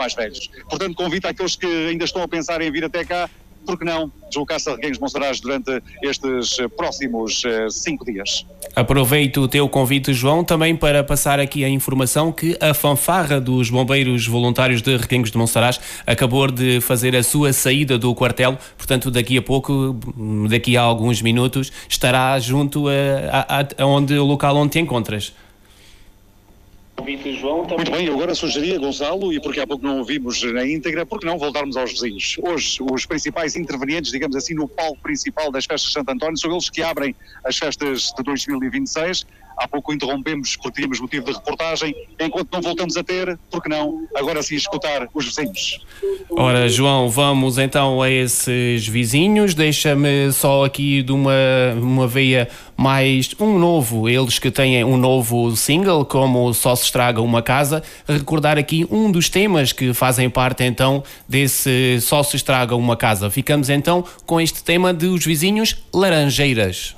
mais velhos. Portanto, convido àqueles que ainda estão a pensar em vir até cá, por que não deslocar-se a Reguengos de Monsaraz durante estes próximos 5 dias. Aproveito o teu convite, João, também para passar aqui a informação que a fanfarra dos bombeiros voluntários de Reguengos de Monsaraz acabou de fazer a sua saída do quartel, portanto daqui a pouco, daqui a alguns minutos, estará junto a o local onde te encontras. Muito bem, eu agora sugeria, Gonçalo, e porque há pouco não ouvimos na íntegra, porque não voltarmos aos vizinhos. Hoje, os principais intervenientes, digamos assim, no palco principal das festas de Santo António, são eles que abrem as festas de 2026. Há pouco interrompemos porque tínhamos motivo de reportagem. Enquanto não voltamos a ter, por que não, agora sim escutar os vizinhos. Ora, João, vamos então a esses vizinhos. Deixa-me só aqui de uma veia mais um novo, eles que têm um novo single, como Só se estraga uma casa, recordar aqui um dos temas que fazem parte então desse Só se estraga uma casa. Ficamos então com este tema dos vizinhos Laranjeiras.